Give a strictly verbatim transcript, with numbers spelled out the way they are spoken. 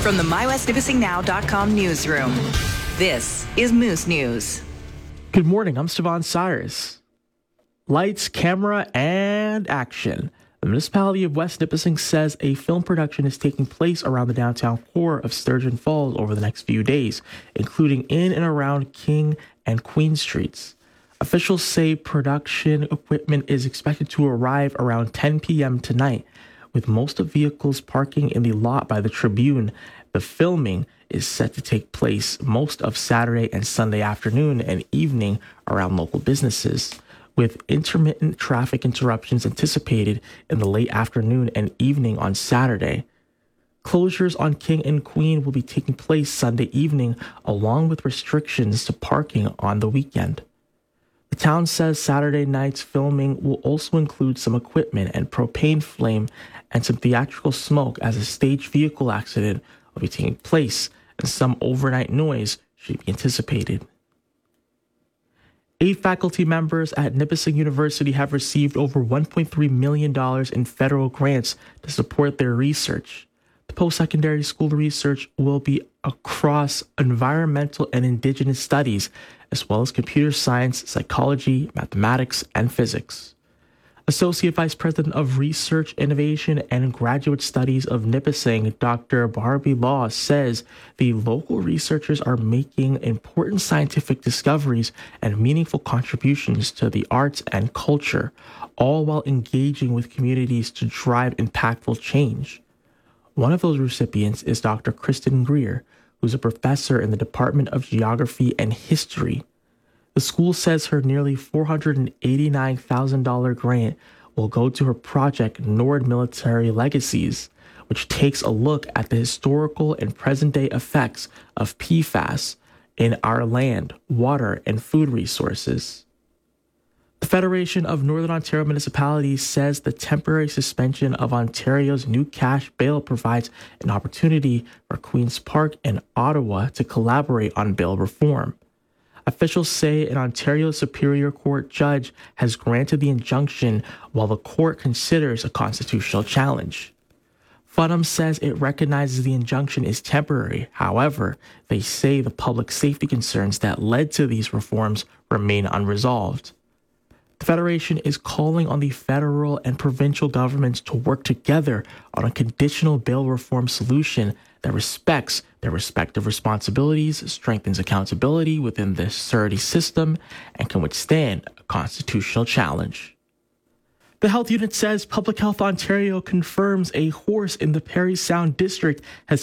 From the my west nipissing now dot com newsroom, this is Moose News. Good morning, I'm Stevan Cyrus. Lights, camera, and action. The municipality of West Nipissing says a film production is taking place around the downtown core of Sturgeon Falls over the next few days, including in and around King and Queen Streets. Officials say production equipment is expected to arrive around ten p.m. tonight, with most of vehicles parking in the lot by the Tribune. The filming is set to take place most of Saturday and Sunday afternoon and evening around local businesses, with intermittent traffic interruptions anticipated in the late afternoon and evening on Saturday. Closures on King and Queen will be taking place Sunday evening, along with restrictions to parking on the weekend. The town says Saturday night's filming will also include some equipment and propane flame and some theatrical smoke, as a staged vehicle accident will be taking place and some overnight noise should be anticipated. Eight faculty members at Nipissing University have received over one point three million dollars in federal grants to support their research. The post-secondary school research will be across environmental and indigenous studies, as well as computer science, psychology, mathematics, and physics. Associate Vice President of Research, Innovation, and Graduate Studies of Nipissing, Doctor Barbie Law, says the local researchers are making important scientific discoveries and meaningful contributions to the arts and culture, all while engaging with communities to drive impactful change. One of those recipients is Doctor Kristen Greer, who's a professor in the Department of Geography and History. The school says her nearly four hundred eighty-nine thousand dollars grant will go to her project Nord Military Legacies, which takes a look at the historical and present-day effects of P FAS in our land, water, and food resources. The Federation of Northern Ontario Municipalities says the temporary suspension of Ontario's new cash bail provides an opportunity for Queen's Park and Ottawa to collaborate on bail reform. Officials say an Ontario Superior Court judge has granted the injunction while the court considers a constitutional challenge. Fudham says it recognizes the injunction is temporary. However, they say the public safety concerns that led to these reforms remain unresolved. The Federation is calling on the federal and provincial governments to work together on a conditional bail reform solution that respects their respective responsibilities, strengthens accountability within the C R T I system, and can withstand a constitutional challenge. The health unit says Public Health Ontario confirms a horse in the Parry Sound district has